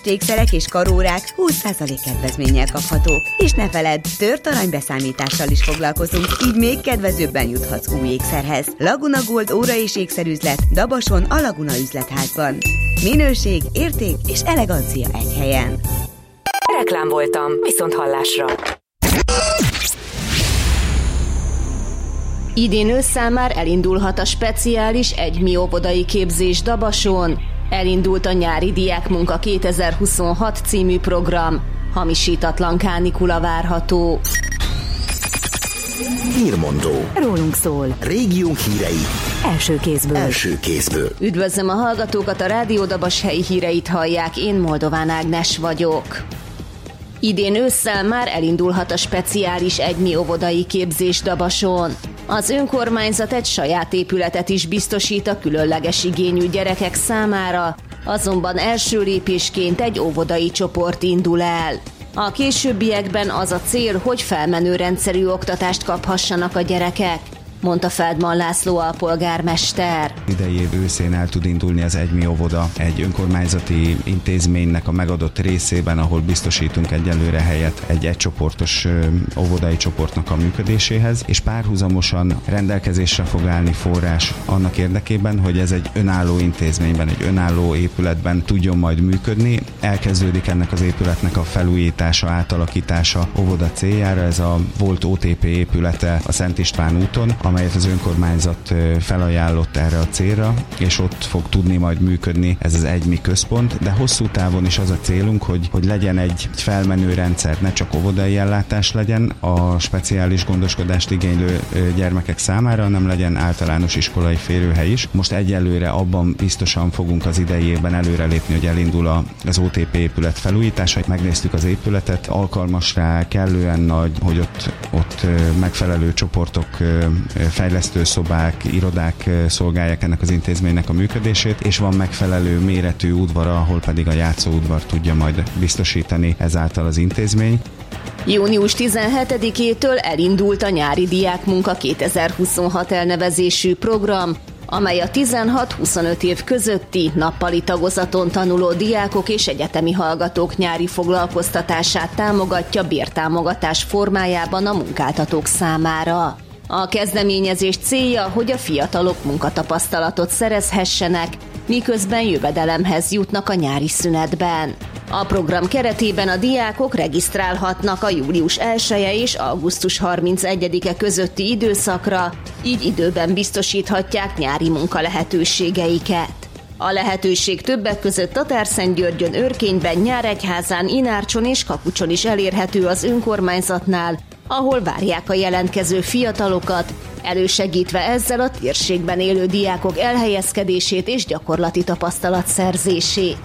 ékszerek és karórák 20% kedvezménnyel kaphatók. És ne feledd, tört aranybeszámítással is foglalkozunk, így még kedvezőbben juthatsz új ékszerhez. Laguna Gold óra és ékszerüzlet Dabason a Laguna üzletházban. Minőség, érték és elegancia egy helyen. Reklám voltam, viszont hallásra. Idén ősszel már elindulhat a speciális egymi óvodai képzés Dabason. Elindult a nyári diákmunka 2026 című program. Hamisítatlan kánikula várható. Hírmondó. Rólunk szól. Régiónk hírei. Első kézből. Üdvözlöm a hallgatókat, a Rádió Dabas helyi híreit hallják, én Moldován Ágnes vagyok. Idén ősszel már elindulhat a speciális egymi óvodai képzés Dabason. Az önkormányzat egy saját épületet is biztosít a különleges igényű gyerekek számára, azonban első lépésként egy óvodai csoport indul el. A későbbiekben az a cél, hogy felmenő rendszerű oktatást kaphassanak a gyerekek, mondta Feldman László alpolgármester. Idei év őszén el tud indulni az egymi óvoda egy önkormányzati intézménynek a megadott részében, ahol biztosítunk egyelőre helyet egy egycsoportos óvodai csoportnak a működéséhez, és párhuzamosan rendelkezésre fog állni forrás annak érdekében, hogy ez egy önálló intézményben, egy önálló épületben tudjon majd működni. Elkezdődik ennek az épületnek a felújítása, átalakítása óvoda céljára, ez a volt OTP épülete a Szent István úton, amelyet az önkormányzat felajánlott erre a célra, és ott fog tudni majd működni ez az egymi központ, de hosszú távon is az a célunk, hogy legyen egy felmenő rendszer, ne csak óvodai ellátás legyen a speciális gondoskodást igénylő gyermekek számára, hanem legyen általános iskolai férőhely is. Most egyelőre abban biztosan fogunk az idei évben előrelépni, hogy elindul az OTP épület felújítása. Megnéztük az épületet, alkalmas rá, kellően nagy, hogy ott megfelelő csoportok, fejlesztőszobák, irodák szolgálják ennek az intézménynek a működését, és van megfelelő méretű udvara, ahol pedig a játszóudvar tudja majd biztosítani ezáltal az intézmény. Június 17-től elindult a nyári diákmunka 2026 elnevezésű program, amely a 16-25 év közötti nappali tagozaton tanuló diákok és egyetemi hallgatók nyári foglalkoztatását támogatja bértámogatás formájában a munkáltatók számára. A kezdeményezés célja, hogy a fiatalok munkatapasztalatot szerezhessenek, miközben jövedelemhez jutnak a nyári szünetben. A program keretében a diákok regisztrálhatnak a július 1-e és augusztus 31-e közötti időszakra, így időben biztosíthatják nyári munka lehetőségeiket. A lehetőség többek között Tatárszentgyörgyön, Örkényben, Nyíregyházán, Inárcson és Kakucson is elérhető az önkormányzatnál, ahol várják a jelentkező fiatalokat, elősegítve ezzel a térségben élő diákok elhelyezkedését és gyakorlati tapasztalatszerzését.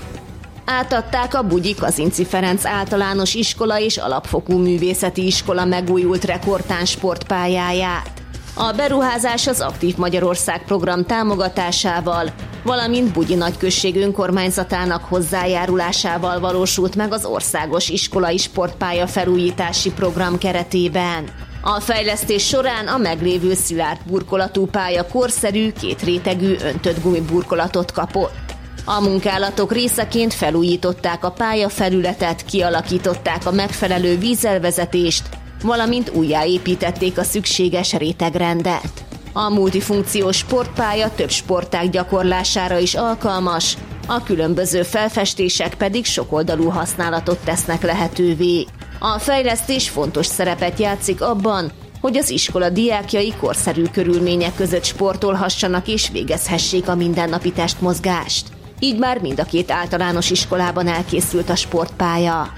Átadták a Bugyi Kazinczy Ferenc általános iskola és alapfokú művészeti iskola megújult rekordtán sportpályáját. A beruházás az Aktív Magyarország program támogatásával, valamint Bugyi nagyközség önkormányzatának hozzájárulásával valósult meg az országos iskolai sportpálya felújítási program keretében. A fejlesztés során a meglévő szilárd burkolatú pálya korszerű, kétrétegű öntött gumiburkolatot kapott. A munkálatok részeként felújították a pályafelületet, kialakították a megfelelő vízelvezetést, valamint újjáépítették a szükséges rétegrendet. A multifunkciós sportpálya több sportág gyakorlására is alkalmas, a különböző felfestések pedig sokoldalú használatot tesznek lehetővé. A fejlesztés fontos szerepet játszik abban, hogy az iskola diákjai korszerű körülmények között sportolhassanak és végezhessék a mindennapi testmozgást. Így már mind a két általános iskolában elkészült a sportpálya.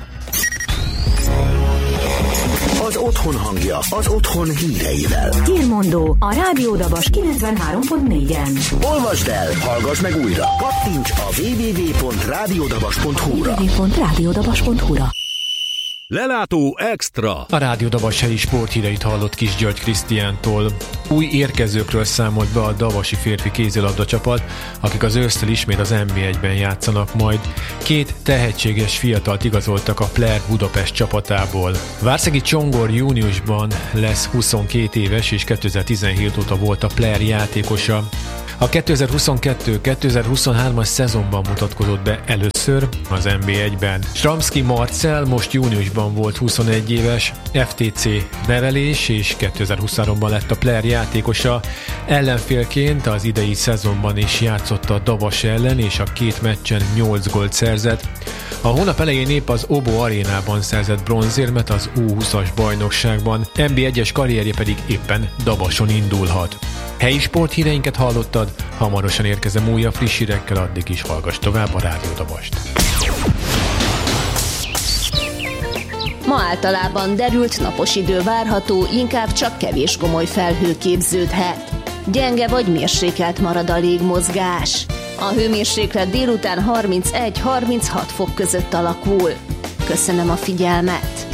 Az otthon hangja, az otthon híreivel. Hírmondó a Rádió Dabas 93.4-en. Olvasd el, hallgass meg újra. Kattints a www.radiodabas.hu-ra. www.radiodabas.hu-ra. Lelátó Extra. A Rádió Dabas helyi sporthíreit hallott Kis György Krisztiántól. Új érkezőkről számolt be a davasi férfi kézilabda csapat, akik az ősszel ismét az NB1-ben játszanak majd. 2 tehetséges fiatalt igazoltak a Player Budapest csapatából. Várszegi Csongor júniusban lesz 22 éves, és 2017 óta volt a Player játékosa. A 2022-2023-as szezonban mutatkozott be először az NB1-ben. Stramski Marcel most júniusban volt 21 éves, FTC nevelés, és 2023-ban lett a Player játékosa. Ellenfélként az idei szezonban is játszott a Davas ellen, és a 2 meccsen 8 gólt szerzett. A hónap elején épp az Obo arénában szerzett bronzérmet az U20-as bajnokságban, NB1-es karrierje pedig éppen Dabason indulhat. Helyi sporthíreinket hallottad, hamarosan érkezem újabb friss hírekkel, addig is hallgass tovább a Rádió Dabast. Ma általában derült napos idő várható, inkább csak kevés gomoly felhő képződhet. Gyenge vagy mérsékelt marad a légmozgás. A hőmérséklet délután 31-36 fok között alakul. Köszönöm a figyelmet!